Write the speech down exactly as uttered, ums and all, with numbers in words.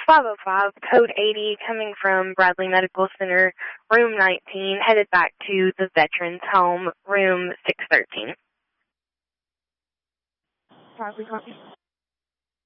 five oh five, code eighty, coming from Bradley Medical Center, room nineteen, headed back to the Veterans Home, room six thirteen. Five, we got you.